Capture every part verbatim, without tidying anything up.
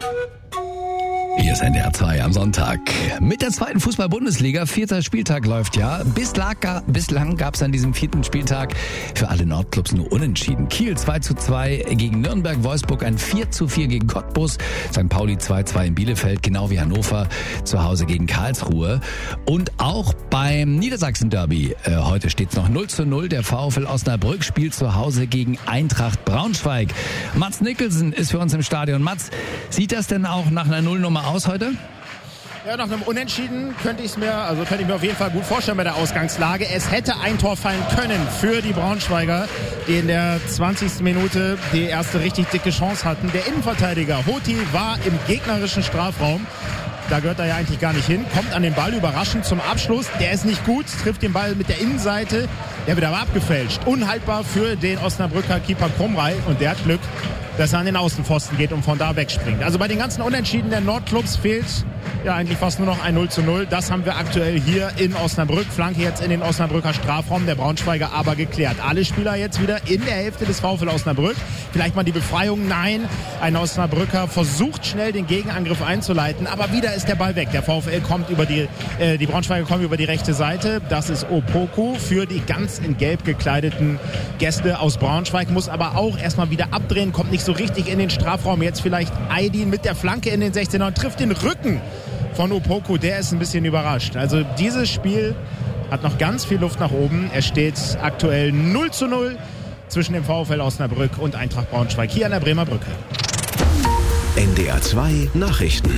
Hier ist N D R zwei am Sonntag. Mit der zweiten Fußball-Bundesliga, vierter Spieltag läuft ja. Bislang, bislang gab es an diesem vierten Spieltag für alle Nordclubs nur Unentschieden. Kiel zwei zu zwei gegen Nürnberg, Wolfsburg ein vier zu vier gegen Cottbus, Sankt Pauli zwei zu zwei in Bielefeld, genau wie Hannover zu Hause gegen Karlsruhe. Und auch beim Niedersachsen-Derby, äh, heute steht es noch null zu null. Der VfL Osnabrück spielt zu Hause gegen Eintracht Braunschweig. Mats Nicholson ist für uns im Stadion. Mats, sieht das denn auch nach einer Nullnummer aus heute? Ja, nach einem Unentschieden könnte ich es mir, also könnte ich mir auf jeden Fall gut vorstellen bei der Ausgangslage. Es hätte ein Tor fallen können für die Braunschweiger, die in der zwanzigsten Minute die erste richtig dicke Chance hatten. Der Innenverteidiger Hoti war im gegnerischen Strafraum. Da gehört er ja eigentlich gar nicht hin. Kommt an den Ball überraschend zum Abschluss. Der ist nicht gut, trifft den Ball mit der Innenseite. Der wird aber abgefälscht. Unhaltbar für den Osnabrücker Keeper Krumrei. Und der hat Glück, dass er an den Außenpfosten geht und von da wegspringt. Also bei den ganzen Unentschieden der Nordclubs fehlt ja eigentlich fast nur noch ein null zu null. Das haben wir aktuell hier in Osnabrück. Flanke jetzt in den Osnabrücker Strafraum, der Braunschweiger aber geklärt. Alle Spieler jetzt wieder in der Hälfte des VfL Osnabrück. Vielleicht mal die Befreiung. Nein, ein Osnabrücker versucht schnell den Gegenangriff einzuleiten, aber wieder ist der Ball weg. Der VfL kommt über die, äh, die Braunschweiger kommen über die rechte Seite. Das ist Opoku für die ganz in Gelb gekleideten Gäste aus Braunschweig. Muss aber auch erstmal wieder abdrehen, kommt nicht so richtig in den Strafraum. Jetzt vielleicht Aydin mit der Flanke in den sechzehner und trifft den Rücken von Opoku. Der ist ein bisschen überrascht. Also dieses Spiel hat noch ganz viel Luft nach oben. Es steht aktuell null zu null zwischen dem VfL Osnabrück und Eintracht Braunschweig hier an der Bremer Brücke. N D R zwei Nachrichten.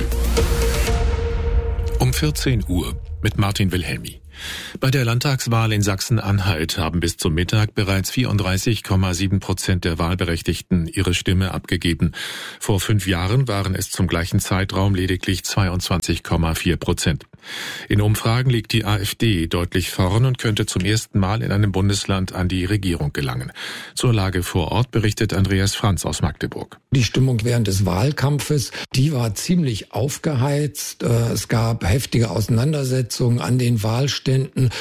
Um vierzehn Uhr mit Martin Wilhelmi. Bei der Landtagswahl in Sachsen-Anhalt haben bis zum Mittag bereits vierunddreißig Komma sieben Prozent der Wahlberechtigten ihre Stimme abgegeben. Vor fünf Jahren waren es zum gleichen Zeitraum lediglich zweiundzwanzig Komma vier Prozent. In Umfragen liegt die AfD deutlich vorn und könnte zum ersten Mal in einem Bundesland an die Regierung gelangen. Zur Lage vor Ort berichtet Andreas Franz aus Magdeburg. Die Stimmung während des Wahlkampfes, die war ziemlich aufgeheizt. Es gab heftige Auseinandersetzungen an den Wahlständen.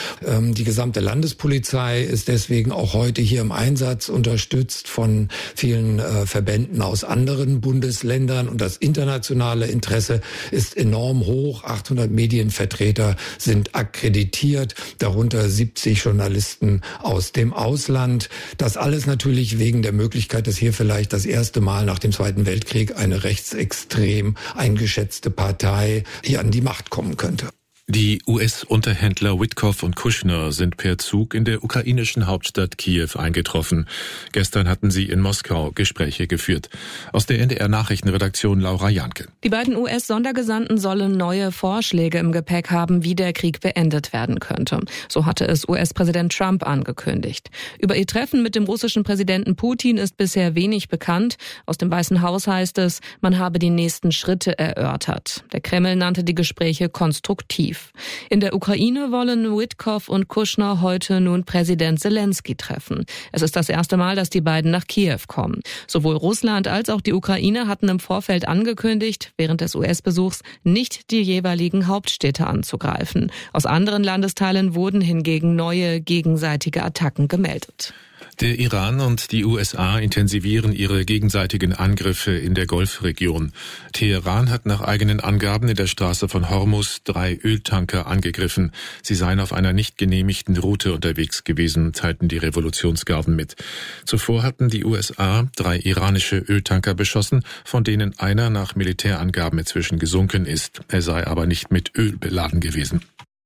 Die gesamte Landespolizei ist deswegen auch heute hier im Einsatz, unterstützt von vielen Verbänden aus anderen Bundesländern. Und das internationale Interesse ist enorm hoch. achthundert Medienvertreter sind akkreditiert, darunter siebzig Journalisten aus dem Ausland. Das alles natürlich wegen der Möglichkeit, dass hier vielleicht das erste Mal nach dem Zweiten Weltkrieg eine rechtsextrem eingeschätzte Partei hier an die Macht kommen könnte. Die U S-Unterhändler Witkoff und Kushner sind per Zug in der ukrainischen Hauptstadt Kiew eingetroffen. Gestern hatten sie in Moskau Gespräche geführt. Aus der N D R-Nachrichtenredaktion Laura Janke. Die beiden U S-Sondergesandten sollen neue Vorschläge im Gepäck haben, wie der Krieg beendet werden könnte. So hatte es U S-Präsident Trump angekündigt. Über ihr Treffen mit dem russischen Präsidenten Putin ist bisher wenig bekannt. Aus dem Weißen Haus heißt es, man habe die nächsten Schritte erörtert. Der Kreml nannte die Gespräche konstruktiv. In der Ukraine wollen Witkoff und Kushner heute nun Präsident Zelensky treffen. Es ist das erste Mal, dass die beiden nach Kiew kommen. Sowohl Russland als auch die Ukraine hatten im Vorfeld angekündigt, während des U S-Besuchs nicht die jeweiligen Hauptstädte anzugreifen. Aus anderen Landesteilen wurden hingegen neue gegenseitige Attacken gemeldet. Der Iran und die U S A intensivieren ihre gegenseitigen Angriffe in der Golfregion. Teheran hat nach eigenen Angaben in der Straße von Hormuz drei Öltanker angegriffen. Sie seien auf einer nicht genehmigten Route unterwegs gewesen, teilten die Revolutionsgarden mit. Zuvor hatten die U S A drei iranische Öltanker beschossen, von denen einer nach Militärangaben inzwischen gesunken ist. Er sei aber nicht mit Öl beladen gewesen.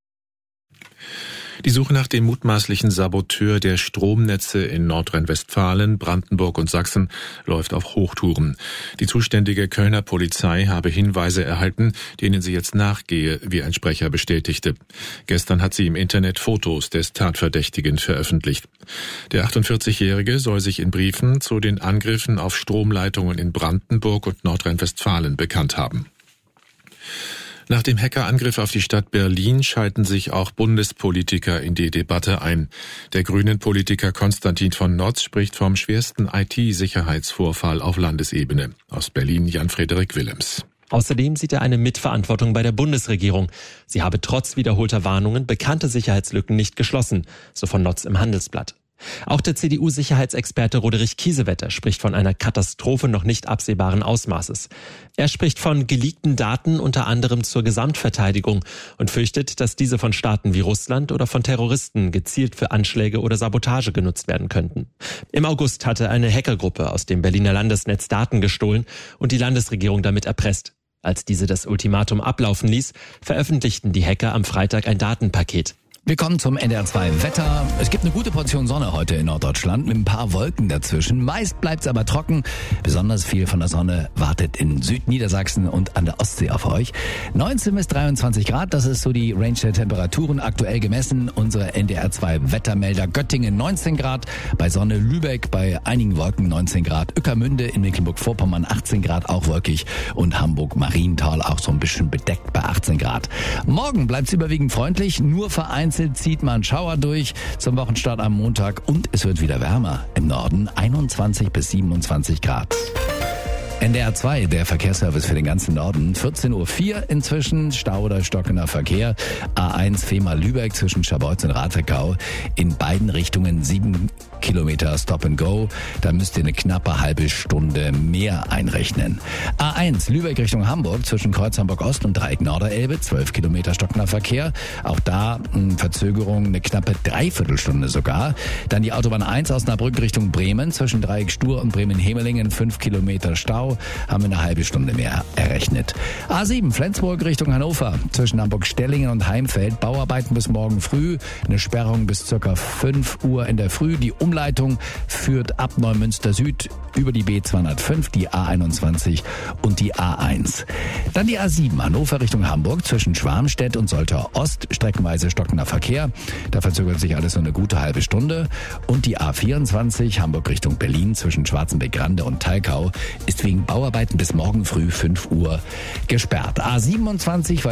Die Suche nach dem mutmaßlichen Saboteur der Stromnetze in Nordrhein-Westfalen, Brandenburg und Sachsen läuft auf Hochtouren. Die zuständige Kölner Polizei habe Hinweise erhalten, denen sie jetzt nachgehe, wie ein Sprecher bestätigte. Gestern hat sie im Internet Fotos des Tatverdächtigen veröffentlicht. Der achtundvierzigjährige soll sich in Briefen zu den Angriffen auf Stromleitungen in Brandenburg und Nordrhein-Westfalen bekannt haben. Nach dem Hackerangriff auf die Stadt Berlin schalten sich auch Bundespolitiker in die Debatte ein. Der Grünen-Politiker Konstantin von Notz spricht vom schwersten I T-Sicherheitsvorfall auf Landesebene. Aus Berlin Jan-Frederik Willems. Außerdem sieht er eine Mitverantwortung bei der Bundesregierung. Sie habe trotz wiederholter Warnungen bekannte Sicherheitslücken nicht geschlossen, so von Notz im Handelsblatt. Auch der C D U-Sicherheitsexperte Roderich Kiesewetter spricht von einer Katastrophe noch nicht absehbaren Ausmaßes. Er spricht von geleakten Daten unter anderem zur Gesamtverteidigung und fürchtet, dass diese von Staaten wie Russland oder von Terroristen gezielt für Anschläge oder Sabotage genutzt werden könnten. Im August hatte eine Hackergruppe aus dem Berliner Landesnetz Daten gestohlen und die Landesregierung damit erpresst. Als diese das Ultimatum ablaufen ließ, veröffentlichten die Hacker am Freitag ein Datenpaket. Wir kommen zum N D R zwei Wetter. Es gibt eine gute Portion Sonne heute in Norddeutschland mit ein paar Wolken dazwischen. Meist bleibt's aber trocken. Besonders viel von der Sonne wartet in Südniedersachsen und an der Ostsee auf euch. neunzehn bis dreiundzwanzig Grad, das ist so die Range der Temperaturen aktuell gemessen. Unsere N D R zwei Wettermelder: Göttingen neunzehn Grad, bei Sonne Lübeck, bei einigen Wolken neunzehn Grad, Ueckermünde in Mecklenburg-Vorpommern achtzehn Grad, auch wolkig, und Hamburg-Marienthal auch so ein bisschen bedeckt bei achtzehn Grad. Morgen bleibt's überwiegend freundlich, nur vereinzelt zieht man Schauer durch zum Wochenstart am Montag und es wird wieder wärmer. Im Norden einundzwanzig bis siebenundzwanzig Grad. N D R zwei, der Verkehrsservice für den ganzen Norden. vierzehn Uhr vier inzwischen, Stau oder stockender Verkehr. A eins Fehmarn-Lübeck zwischen Scharbeutz und Radverkau. In beiden Richtungen sieben Kilometer Stop and Go. Da müsst ihr eine knappe halbe Stunde mehr einrechnen. A eins Lübeck Richtung Hamburg zwischen Kreuz Hamburg-Ost und Dreieck Norderelbe. zwölf Kilometer stockender Verkehr. Auch da mh, Verzögerung, eine knappe Dreiviertelstunde sogar. Dann die Autobahn eins Osnabrück Richtung Bremen zwischen Dreieck Stur und Bremen-Hemelingen. fünf Kilometer Stau. Haben wir eine halbe Stunde mehr errechnet. A sieben Flensburg Richtung Hannover zwischen Hamburg-Stellingen und Heimfeld. Bauarbeiten bis morgen früh. Eine Sperrung bis circa fünf Uhr in der Früh. Die Umleitung führt ab Neumünster Süd über die B zweihundertfünf, die A einundzwanzig und die A eins. Dann die A sieben Hannover Richtung Hamburg zwischen Schwarmstedt und Soltau Ost. Streckenweise stockender Verkehr. Da verzögert sich alles so eine gute halbe Stunde. Und die A vierundzwanzig Hamburg Richtung Berlin zwischen Schwarzenbeck-Grande und Talkau ist wegen Bauarbeiten bis morgen früh fünf Uhr gesperrt. A siebenundzwanzig